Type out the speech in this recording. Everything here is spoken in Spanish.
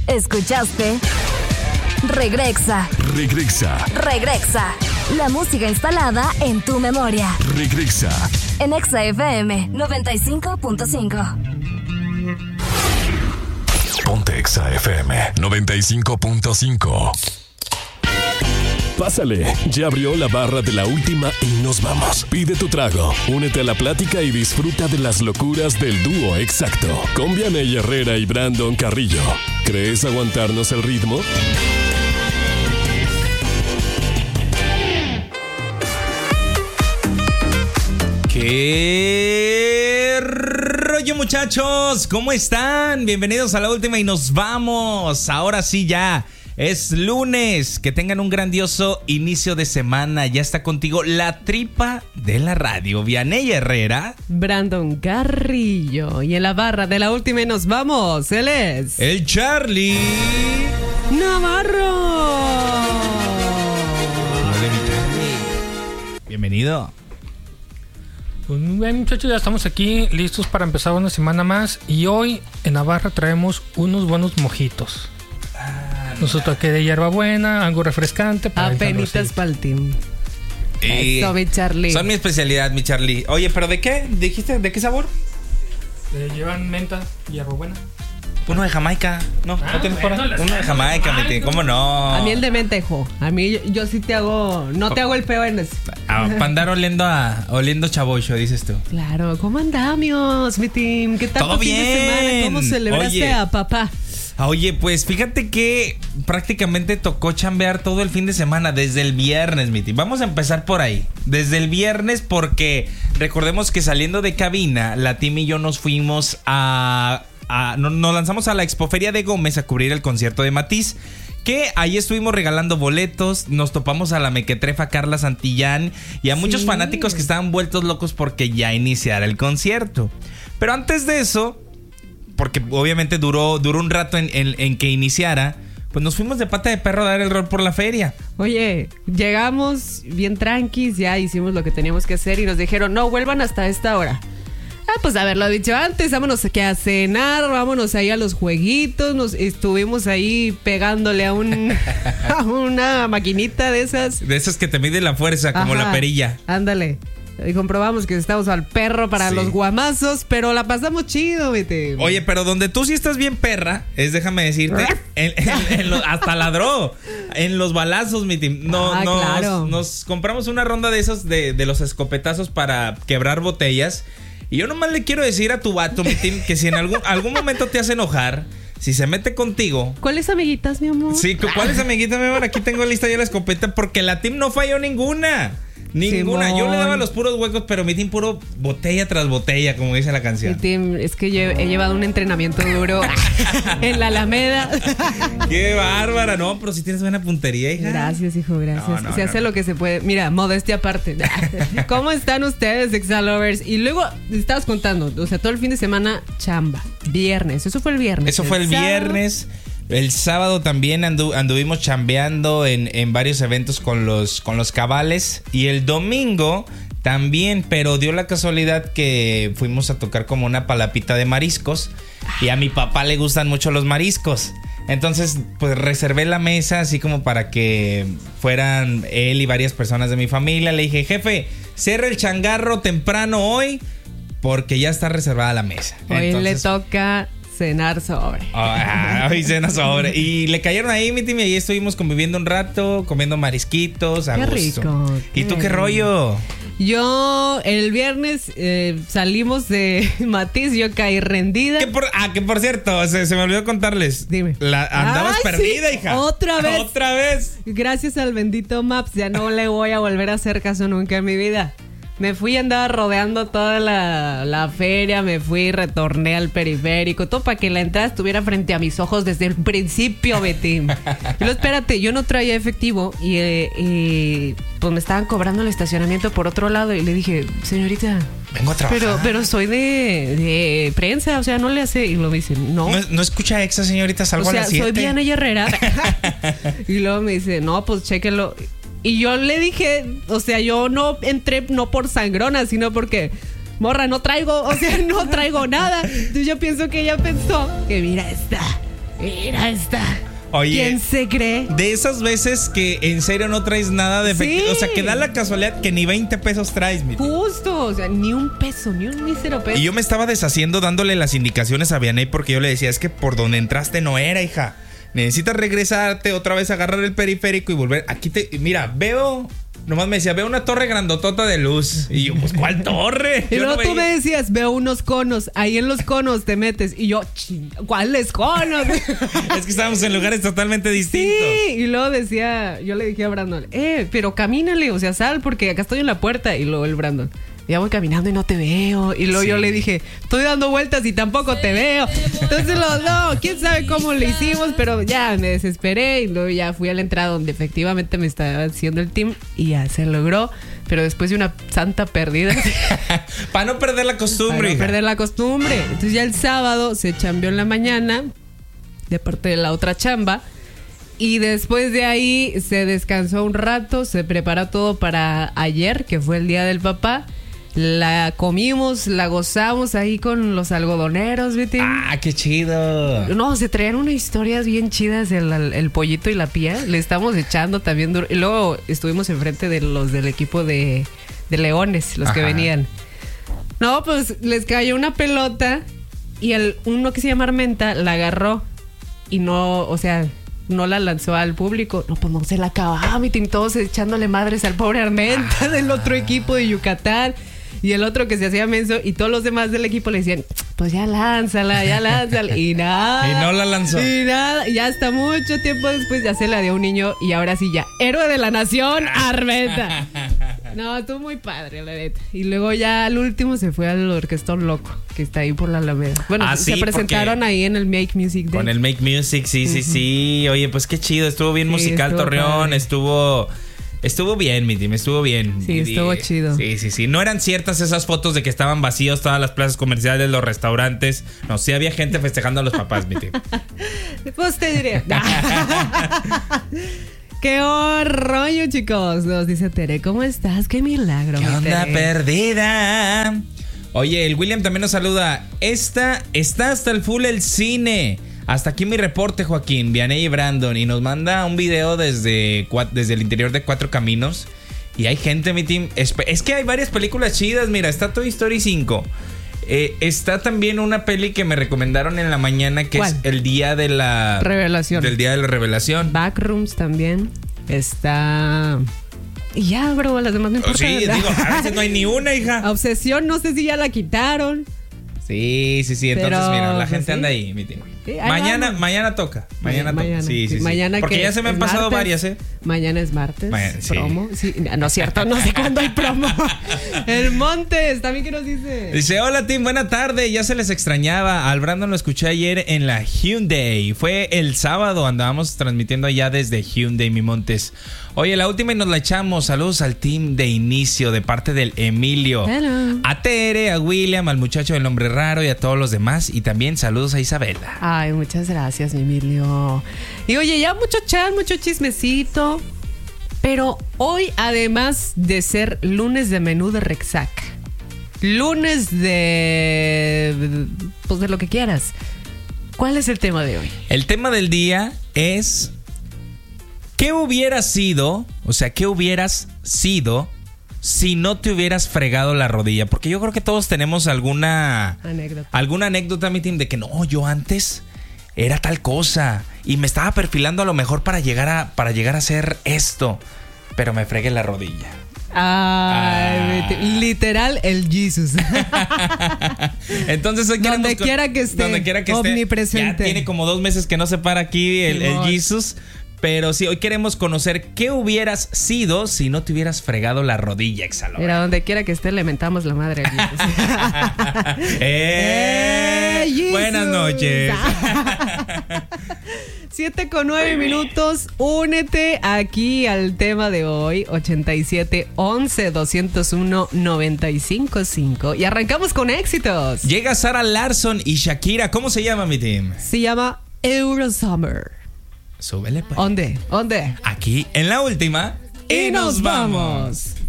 Escuchaste Regresa. La música instalada en tu memoria. Regresa. En Exa FM 95.5. Ponte Exa FM 95.5. Pásale, ya abrió la barra de la última y nos vamos. Pide tu trago, únete a la plática y disfruta de las locuras del dúo exacto. Con Vianey Herrera y Brandon Carrillo. ¿Crees aguantarnos el ritmo? ¿Qué rollo, muchachos? ¿Cómo están? Bienvenidos a la última y nos vamos. Ahora sí ya es lunes. Que tengan un grandioso inicio de semana. Ya está contigo la tripa de la radio. Vianey Herrera, Brandon Carrillo. Y en la barra de la última y nos vamos. Él es el Charlie Navarro. Hola, mi Charlie. Bienvenido. Pues muy bien, muchachos, ya estamos aquí listos para empezar una semana más. Y hoy en Navarra traemos unos buenos mojitos. Nosotros aquí de hierbabuena, algo refrescante. Apenitas para el team. Eso, mi Charlie. Son mi especialidad, mi Charlie. Oye, ¿pero de qué? ¿Dijiste? ¿De qué sabor? Llevan menta, hierbabuena. Uno de Jamaica. No tienes por ahí. Uno de Jamaica, ¿cómo no? A mí el de menta, hijo. A mí yo sí te hago. No te hago el peo en eso. Para andar oliendo chabocho, dices tú. Claro, ¿cómo andamos, mi team? ¿Qué tal todo tu fin de semana? ¿Cómo celebraste a papá? Oye, pues fíjate que prácticamente tocó chambear todo el fin de semana, desde el viernes, mi team. Vamos a empezar por ahí. Desde el viernes, porque recordemos que saliendo de cabina, la team y yo nos fuimos nos lanzamos a la Expoferia de Gómez a cubrir el concierto de Matiz. Que ahí estuvimos regalando boletos. Nos topamos a la mequetrefa Carla Santillán y a muchos fanáticos que estaban vueltos locos porque ya iniciara el concierto. Pero antes de eso, porque obviamente duró un rato en que iniciara, pues nos fuimos de pata de perro a dar el rol por la feria. Oye, llegamos bien tranquis, ya hicimos lo que teníamos que hacer y nos dijeron, no, vuelvan hasta esta hora. Pues haberlo dicho antes, vámonos aquí a cenar, vámonos ahí a los jueguitos, nos estuvimos ahí pegándole a una maquinita de esas. De esas que te mide la fuerza, como la perilla. Ándale. Y comprobamos que estamos al perro para los guamazos, pero la pasamos chido, vete. Oye, pero donde tú sí estás bien perra, déjame decirte, hasta ladró en los balazos, mi team. Claro. Nos compramos una ronda de esos de los escopetazos para quebrar botellas. Y yo nomás le quiero decir a tu vato, mi team, que si en algún momento te hace enojar, si se mete contigo. ¿Cuáles amiguitas, mi amor? Sí, ¿cuáles amiguitas, mi amor? Aquí tengo lista ya la escopeta porque la team no falló ninguna. Ninguna. Simón. Yo le daba los puros huecos, pero mi team puro botella tras botella, como dice la canción. Mi team, es que he llevado un entrenamiento duro en la Alameda. Qué bárbara, no, pero si tienes buena puntería, hija. Gracias, hijo, gracias. Se hace lo que se puede. Mira, modestia aparte. ¿Cómo están ustedes, Exalovers? Y luego estabas contando, o sea, todo el fin de semana, chamba. Viernes, eso fue el viernes. Eso fue el viernes. El sábado también anduvimos chambeando en varios eventos con los cabales. Y el domingo también, pero dio la casualidad que fuimos a tocar como una palapita de mariscos. Y a mi papá le gustan mucho los mariscos. Entonces, pues reservé la mesa así como para que fueran él y varias personas de mi familia. Le dije, jefe, cierra el changarro temprano hoy porque ya está reservada la mesa. Hoy entonces, le toca cenar sobre. Hoy cena sobre. Y le cayeron ahí, mi team, y ahí estuvimos conviviendo un rato, comiendo marisquitos a gusto. Rico. ¿Y tú qué rollo? Yo el viernes salimos de Matiz, yo caí rendida. Que por cierto, se me olvidó contarles. Dime. Andabas perdida, sí. hija. Otra vez. Gracias al bendito Maps, ya no le voy a volver a hacer caso nunca en mi vida. Me fui, andaba rodeando toda la feria, me fui, retorné al periférico, todo para que la entrada estuviera frente a mis ojos desde el principio, Betty. Pero espérate, yo no traía efectivo y pues me estaban cobrando el estacionamiento por otro lado y le dije, señorita, vengo a trabajar. Pero soy de prensa, o sea, no le hace. Y luego me dice, no escucha Exa, señorita, salgo a las 7. Soy Vianey Herrera. Y luego me dice, no, pues chéquelo. Y yo le dije, o sea, yo no entré no por sangrona, sino porque, morra, no traigo nada. Entonces yo pienso que ella pensó que mira esta Mira esta. Oye, ¿quién se cree? De esas veces que en serio no traes nada de efectivo. Sí. O sea, que da la casualidad que ni 20 pesos traes, mi tío. Justo, o sea, ni un peso, ni un mísero peso. Y yo me estaba deshaciendo dándole las indicaciones a Vianey porque yo le decía, es que por donde entraste no era, hija. Necesitas regresarte otra vez, agarrar el periférico y volver. Mira, nomás me decía, veo una torre grandotota de luz. Y yo, pues, ¿cuál torre? Y Yo luego no tú me decías, veo unos conos, ahí en los conos te metes. Y yo, ¿cuáles conos? Es que estábamos en lugares totalmente distintos. Sí, y luego yo le dije a Brandon, pero camínale, o sea, sal, porque acá estoy en la puerta. Y luego el Brandon, ya voy caminando y no te veo. Y luego yo le dije, estoy dando vueltas y tampoco te veo. Entonces quién sabe cómo le hicimos, pero ya me desesperé. Y luego ya fui a la entrada donde efectivamente me estaba haciendo el team y ya se logró. Pero después de una santa pérdida. Para no perder la costumbre. Para no hija. perder la costumbre. Entonces ya el sábado se chambeó en la mañana, de parte de la otra chamba. Y después de ahí se descansó un rato, se preparó todo para ayer, que fue el Día del Papá. La comimos, la gozamos ahí con los algodoneros, ¿viste? Ah, qué chido. No, se traían unas historias bien chidas, el pollito y la pía. Le estamos echando también duro. Y luego estuvimos enfrente de los del equipo de Leones, los que venían. No, pues les cayó una pelota y uno que se llama Armenta la agarró y no, o sea, no la lanzó al público. No, pues no se la acababa, mi team, todos echándole madres al pobre Armenta del otro equipo de Yucatán. Y el otro que se hacía menso y todos los demás del equipo le decían, pues ya lánzala. Y nada. Y no la lanzó. Y nada. Ya hasta mucho tiempo después ya se la dio a un niño y ahora sí ya, héroe de la nación, Armenta. No, estuvo muy padre, la neta. Y luego ya al último se fue al Orquestón Loco, que está ahí por la Alameda. Bueno, sí, se presentaron ahí en el Make Music Day. Con el Make Music, sí. Oye, pues qué chido. Estuvo bien musical estuvo Torreón. padre. Estuvo bien, mi team, estuvo bien. Sí, estuvo chido. Sí. No eran ciertas esas fotos de que estaban vacíos todas las plazas comerciales, los restaurantes. No, sí había gente festejando a los papás, mi team. Pues te diré. ¡Qué rollo, chicos! Nos dice Tere, ¿cómo estás? ¡Qué milagro, ¿Qué mi onda Tere! perdida? Oye, el William también nos saluda. Está hasta el full el cine. Hasta aquí mi reporte, Joaquín, Vianey y Brandon. Y nos manda un video desde el interior de Cuatro Caminos. Y hay gente, mi team. Es que hay varias películas chidas. Mira, está Toy Story 5. Está también una peli que me recomendaron en la mañana, que ¿cuál? es el día de la Revelación. Del día de la revelación. Backrooms también. Está... Y ya, bro, las demás no importa. Sí, ¿verdad? digo, a veces no hay ni una, hija. Obsesión, no sé si ya la quitaron. Sí. Entonces, Pero, mira, la pues, gente sí. anda ahí, mi team. Sí, ahí Mañana toca. toca. Sí. Mañana porque que ya se me han es pasado martes. varias, ¿eh? Mañana es martes. Sí. Promo. Sí, no es cierto, no sé cuándo hay promo. El Montes, también que nos dice. Dice, hola team, buena tarde. Ya se les extrañaba. Al Brandon lo escuché ayer en la Hyundai. Fue el sábado, andábamos transmitiendo allá desde Hyundai, mi Montes. Oye, la última y nos la echamos. Saludos al team de inicio de parte del Emilio. Hello. A Tere, a William, al muchacho del nombre raro y a todos los demás. Y también saludos a Isabela. Ay, muchas gracias, mi Emilio. Y oye, ya mucho chat, mucho chismecito. Pero hoy, además de ser lunes de menú de Rexac, lunes de... pues de lo que quieras, ¿cuál es el tema de hoy? El tema del día es... ¿qué hubieras sido? O sea, ¿qué hubieras sido si no te hubieras fregado la rodilla? Porque yo creo que todos tenemos alguna anécdota, mi team, de que no, yo antes era tal cosa y me estaba perfilando a lo mejor para llegar a hacer esto, pero me fregué la rodilla. Ay, literal el Jesus. Entonces hoy queremos donde quiera que esté, omnipresente. Ya tiene como 2 meses que no se para aquí el Jesus. Pero sí, hoy queremos conocer qué hubieras sido si no te hubieras fregado la rodilla, Exhalora. Mira, donde quiera que esté, le mentamos la madre. Buenas noches. 7:09. Únete aquí al tema de hoy, 87 11 201 955. Y arrancamos con éxitos. Llega Sarah Larsson y Shakira. ¿Cómo se llama, mi team? Se llama Eurosummer. Súbele, pues. ¿Dónde? Aquí en la última. Y nos vamos.